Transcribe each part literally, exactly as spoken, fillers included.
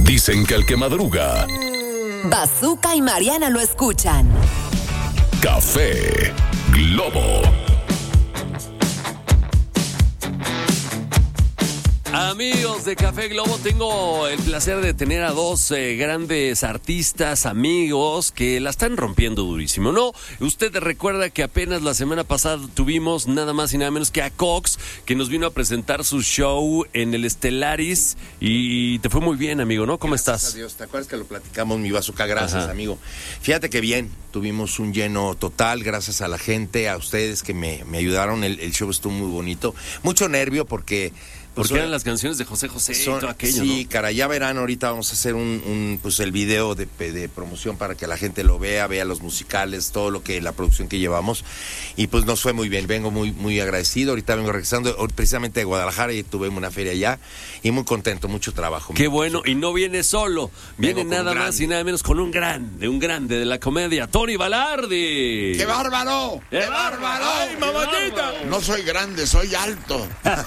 Dicen que el que madruga... Bazooka y Mariana lo escuchan. Café Globo. Amigos de Café Globo, tengo el placer de tener a dos eh, grandes artistas, amigos, que la están rompiendo durísimo, ¿no? Usted recuerda que apenas la semana pasada tuvimos nada más y nada menos que a Cox, que nos vino a presentar su show en el Estelaris, y te fue muy bien, amigo, ¿no? ¿Cómo Gracias estás? a Dios. ¿Te acuerdas que lo platicamos, mi Bazooka? Gracias, Ajá. amigo. Fíjate que bien, tuvimos un lleno total, gracias a la gente, a ustedes que me, me ayudaron. El, el show estuvo muy bonito. Mucho nervio porque... Porque pues, eran las canciones de José José son, y todo aquello, sí, ¿no? cara, ya verán, ahorita vamos a hacer un, un pues el video de, de promoción para que la gente lo vea, vea los musicales, todo lo que, la producción que llevamos, y pues nos fue muy bien, vengo muy, muy agradecido. Ahorita vengo regresando precisamente de Guadalajara y tuve una feria allá, y muy contento, mucho trabajo. Qué bueno, y no viene solo, viene Vengo con nada un más y nada menos con un grande, un grande de la comedia, Tony Balardi. ¡Qué bárbaro! ¡Qué bárbaro! ¡Ay, mamacita! No soy grande, soy alto.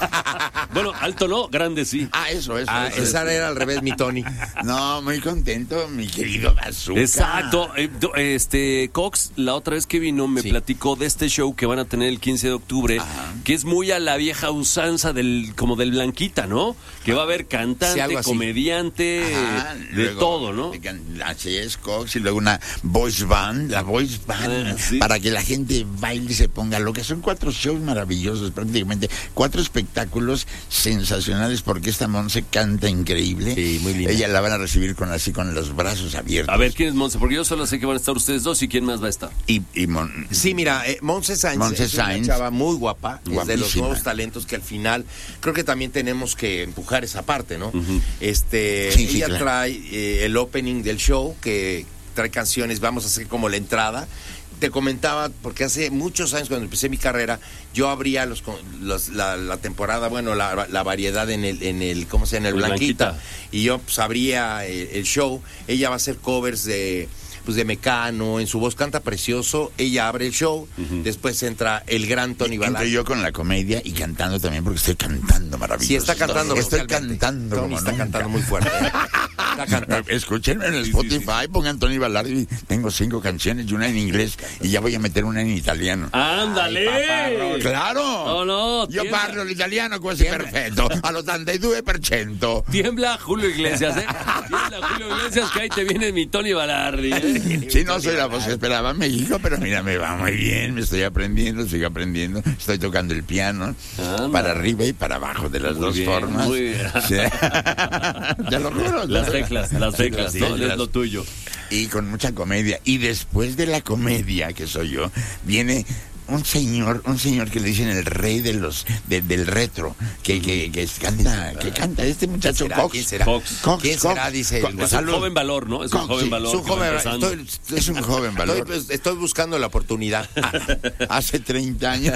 Bueno, alto no, grande sí. Ah, eso, eso. Ah, eso, esa eso. era al revés, mi Tony. No, muy contento, mi querido Bazooka. Exacto. Eh, do- Este Cox, la otra vez que vino, me Sí. platicó de este show que van a tener el quince de octubre, Ajá. que es muy a la vieja usanza del, como del Blanquita, ¿no? Que va a haber Sí, cantante, algo así. comediante, Ajá, de luego, todo, ¿no? de can- Así es, Cox, y luego una voice band, la voice band, Ah, sí. para que la gente baile y se ponga loca. Son cuatro shows maravillosos, prácticamente, cuatro espectáculos sensacionales, porque esta Monse canta increíble. Sí, muy linda. Ella la van a recibir con así, con los brazos abiertos. A ver, ¿quién es Monse? Porque yo solo sé que van a estar ustedes dos y quién más va a estar. Y, y Mon- Sí, mira, eh, Monse Sainz Monse es una Sainz. chava muy guapa, es de los Guapísima. nuevos talentos que al final creo que también tenemos que empujar esa parte, ¿no? Este, Sí, sí, ella claro. trae eh, el opening del show, que trae canciones, vamos a hacer como la entrada. Te comentaba, porque hace muchos años cuando empecé mi carrera, yo abría los, con- los- la, la temporada, bueno, la, la variedad en el, en el, ¿cómo se llama? En el El Blanquita. Blanquita. Y yo pues abría el, el show. Ella va a hacer covers de pues de Mecano, en su voz canta precioso. Ella abre el show, después entra el gran Tony Entro Balardi. yo con la comedia y cantando también, porque estoy cantando maravilloso. Sí, está cantando. Estoy vocalmente. cantando Tony como está nunca. cantando muy fuerte. ¿eh? Está cantando. Escúchenme en el Sí, sí, Spotify, pongan Tony Balardi. Tengo cinco canciones y una en inglés, y ya voy a meter una en italiano. ¡Ándale! ¡Claro! No, no, Io tiembla. parlo l'italiano quasi perfetto, all'ottantadue per cento. Tiembla Julio Iglesias, ¿eh? Tiembla Julio Iglesias, que ahí te viene mi Tony Balardi, ¿eh? Sí, no soy la voz que esperaba en México, pero mira, me va muy bien, me estoy aprendiendo, sigo aprendiendo, estoy tocando el piano, Anda. para arriba y para abajo, de las Muy dos bien, formas. muy bien. Sí. Te lo juro. Las teclas, las teclas, Sí, ¿no? las- Es lo tuyo. Y con mucha comedia. Y después de la comedia, que soy yo, viene un señor, un señor que le dicen el rey de los de- del retro, que, que, que canta, que canta este muchacho será? Cox. ¿Quién será? Cox. Cox, ¿Quién Cox. será? Dice el Cox. Es un Salud. joven valor, ¿no? Es un Cox, joven sí, valor. Es un que va joven, empezando. estoy, Es un joven valor. Estoy, pues, estoy buscando la oportunidad. Hace treinta años.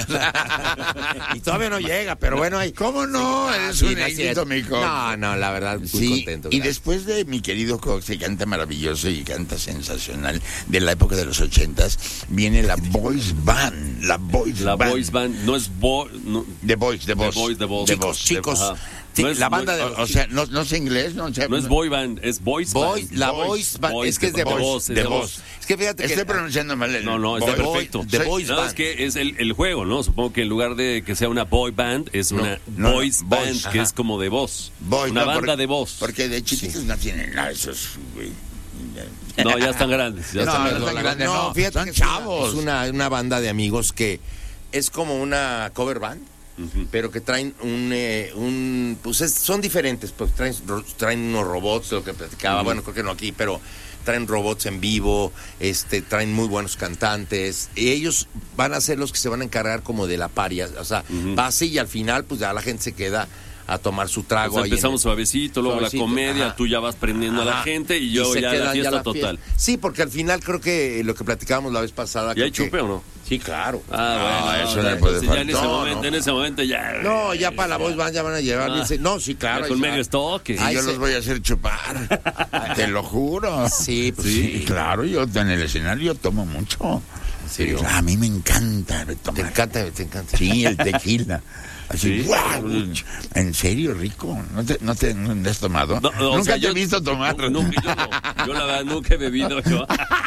Y todavía no llega, pero bueno, hay. ¿Cómo no? Ah, Eres sí, un no es éxito, cierto. mi Cox. No, no, la verdad, muy Sí, contento. y gracias. después de mi querido Cox, que canta maravilloso y canta sensacional, de la época de los ochentas, viene la Boys Band. La Boys La Band. Boys Band no es bo, no, The Boys, The The Boys. Boys, The Boys. The Chicos, Boys. chicos. Ajá. Sí, No es la boy- banda de O, o sea, no, no sé inglés, no, o sea, no es boy band, es boys Boy, band. la Boys, Boys Band, Boys, es que es de de voz. voz, es de de voz. voz. Es que fíjate que Estoy pronunciando mal el No, no, está Boys. perfecto. The Boys No, Band. es que es el, el juego, ¿no? Supongo que en lugar de que sea una boy band, es una no, boys no, band, boys, que ajá. es como de voz. Boys, una no, banda porque- de voz. Porque de chiquitos no tienen nada esos, güey. No, ya están grandes. Ya No, están no grandes. están grandes, no, fíjate son que es una- chavos. Es una, una banda de amigos que es como una cover band, pero que traen un, eh, un pues es- son diferentes, pues traen, ro- traen unos robots, lo que platicaba, bueno, creo que no aquí, pero traen robots en vivo, este, traen muy buenos cantantes, y ellos van a ser los que se van a encargar como de la paria, o sea, va así y al final, pues ya la gente se queda a tomar su trago. O sea, ahí en empezamos el- suavecito, luego Suavecito, la comedia, ajá. tú ya vas prendiendo a la Ajá. gente y yo se ya quedan la fiesta la total. fiesta. Sí, porque al final creo que lo que platicábamos la vez pasada. ¿Ya creo hay chupe que- o no? Sí, claro. Ah, bueno, eso no ya, le puede entonces ya en ese faltar. momento, No, en ese momento ya. No, ya para la voz van, ya van a llevar. Ah. dice, no, sí, claro. Ya con ahí se medio va. estoque. Y Ahí yo se- los voy a hacer chupar. Te lo juro. Sí, pues Sí, sí. claro, yo en el escenario tomo mucho. ¿En serio? A mí me encanta Te tomar. encanta, te encanta. Sí, el tequila. Así, ¿Sí? ¡guau! ¿En serio, rico? ¿No te, no te, no te has tomado? No, o Nunca sea, te yo- he visto tomar. No, nunca, yo no. Yo la verdad nunca he bebido. Yo.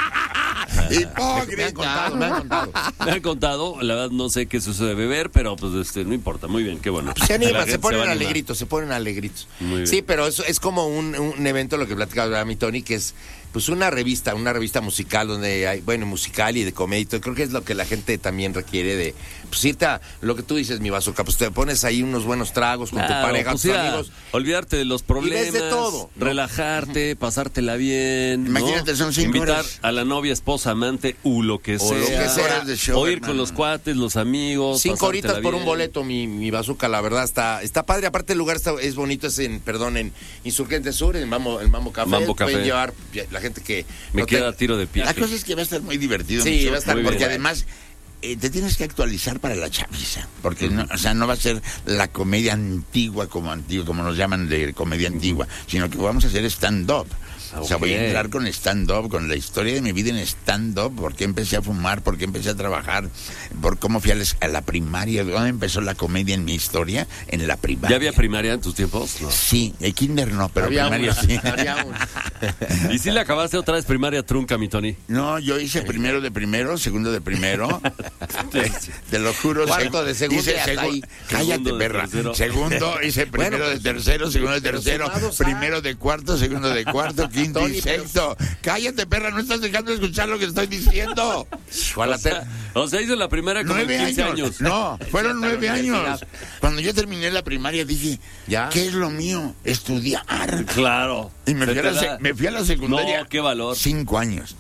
Hipócrita. Me han contado, me han contado. Me han contado, la verdad no sé qué es eso de beber, pero pues este no importa. Muy bien, qué bueno. Se La animan, gente se ponen va a animar. alegritos, se ponen alegritos. Muy bien. Sí, pero eso es como un, un evento, lo que platicaba mi Tony, que es pues una revista, una revista musical donde hay, bueno, musical y de comedia y todo. Creo que es lo que la gente también requiere de, pues irte a lo que tú dices, mi bazooka, pues te pones ahí unos buenos tragos con tu Claro, pareja, pues tus ir a amigos. olvidarte de los problemas, ves de todo, ¿no? relajarte, pasártela bien, ¿no? Imagínate, son cinco invitar horas. a la novia, esposa, amante, u lo que O sea, lo que sea. de show, o ir hermano. con los cuates, los amigos, Cinco pasártela horitas por bien. un boleto, mi, mi bazooka, la verdad está está padre. Aparte el lugar está, es bonito, es en, perdón, en Insurgente Sur, en Mambo, en Mambo Café. Mambo Pueden Café. llevar la gente que Me no queda te- tiro de pie. La cosa es que va a estar muy divertido. Sí, mi show, va a estar muy porque bien. además eh, te tienes que actualizar para la chaviza, porque no, o sea, no va a ser la comedia antigua como antigua, como nos llaman de comedia antigua, sino que vamos a hacer stand-up. O sea, voy Ok. a entrar con stand-up, con la historia de mi vida en stand-up, por qué empecé a fumar, por qué empecé a trabajar, por cómo fui a la, a la primaria, dónde empezó la comedia en mi historia, en la primaria. ¿Ya había primaria en tus tiempos? No. Sí, el kinder no, pero Había primaria una, sí. había una. ¿Y si le acabaste otra vez primaria trunca, mi Tony? No, yo hice primero de primero, segundo de primero. te, te lo juro. Cuarto de segundo hice y hasta segu- ahí. Cállate, Segundo de perra. tercero. Segundo, hice primero Bueno, de tercero, segundo de pero tercero, sumados a- primero de cuarto, segundo de cuarto, quinto Tony, y pero- sexto. Cállate, perra, no estás dejando de escuchar lo que estoy diciendo. Ojalá O sea, o sea, hizo la primera como en Nueve quince años. años. No, fueron Ya está nueve la años. universidad. Cuando yo terminé la primaria dije, Ya. ¿qué es lo mío? Estudiar. Claro. Y me Se fui, a te la, da- se- me fui a la secundaria. No, qué valor. Cinco años.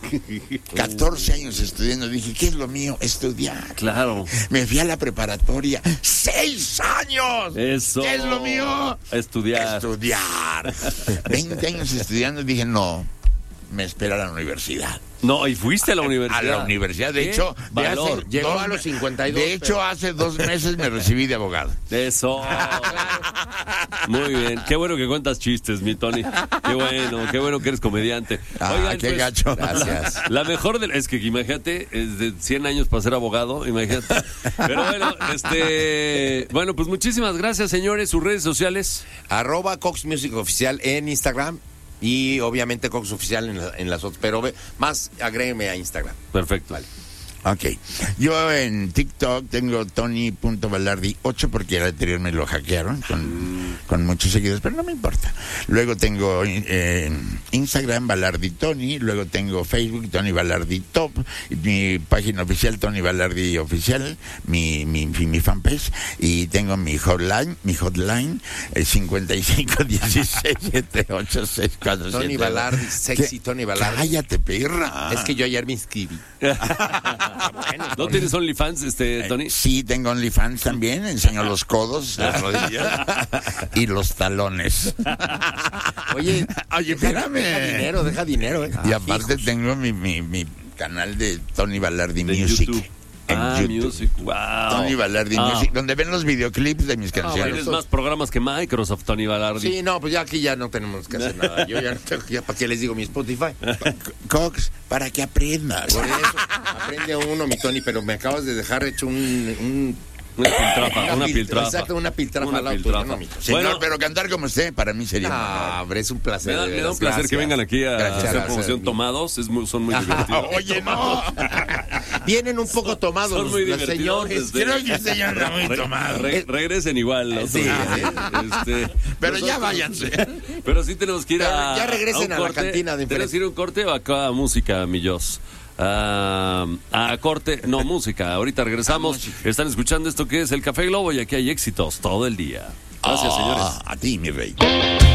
Catorce años estudiando. Dije, ¿qué es lo mío? Estudiar. Claro. Me fui a la preparatoria. ¡Seis años! Eso. ¿Qué es lo mío? Estudiar. Estudiar. Veinte años estudiando. Dije, no, me espera la universidad. No, y fuiste a la A universidad. la universidad. De ¿Qué hecho, de valor. hace Llegó dos a los me- cincuenta y dos, De hecho, pero- hace dos meses me recibí de abogado. Eso. Muy bien. Qué bueno que cuentas chistes, mi Tony. Qué bueno, qué bueno que eres comediante. Ah, qué gacho. Gracias. La mejor de es que imagínate, es de cien años para ser abogado, imagínate. Pero bueno, este, bueno, pues muchísimas gracias, señores, sus redes sociales. Arroba Cox Music Oficial en Instagram y obviamente Cox Oficial en, la- en las otras, pero ve- más agrégueme a Instagram. Perfecto. Vale. Ok. Yo en TikTok tengo tony punto balardi ocho porque el anterior me lo hackearon con, con muchos seguidores, pero no me importa. Luego tengo eh, Instagram Balardi Tony, luego tengo Facebook Tony Balardi Top, mi página oficial Tony Balardi Oficial, mi, mi, mi, mi fanpage, y tengo mi hotline, mi hotline eh, cincuenta y cinco dieciséis setenta y ocho sesenta y cuatro. Tony Balardi, sexy Tony Balardi. Cállate, perra. Es que yo ayer me inscribí. ¿No tienes OnlyFans, este, Tony? Eh, sí, tengo OnlyFans también. Enseño los codos, las rodillas y los talones. Oye, Oye, deja, espérame. deja dinero, deja dinero. Eh. Y aparte tengo mi, mi, mi canal de Tony Balardi De Music. YouTube. En Ah, YouTube. Music, wow. Tony Balardi Ah. Music, donde ven los videoclips de mis canciones. Tienes más programas que Microsoft, Tony Balardi. Sí, no, pues ya aquí ya no tenemos que hacer nada. Yo ya no tengo, ya para qué les digo mi Spotify. Cox, para que aprendas. Por eso, aprende uno, mi Tony, pero me acabas de dejar hecho un... un Una piltrafa, una pil- piltrafa. Exacto, una piltrafa Una al auto, piltrafa. no, mi Tony. Señor, Bueno. pero cantar como usted, para mí sería un honor. Ah, hombre, es un placer. Me da, de me da veras, un placer gracias. que vengan aquí a Gracias, hacer gracias. promoción tomados. Es muy- son muy divertidos. Oye, no. Vienen un poco tomados Son los, muy los divertidos. señores. este, Creo que usted ya anda muy re- tomado. re- regresen igual. los Sí, otros. Este, Pero ya nosotros- váyanse. Pero sí tenemos que ir a. Ya regresen un a la corte. cantina de enfrente. ¿Tenemos que ir a un corte o acá a música, mi Jos? Ah, a corte, no, música. Ahorita regresamos. Ah, música. Están escuchando esto que es el Café Globo y aquí hay éxitos todo el día. Gracias, señores. Ah, a ti, mi rey.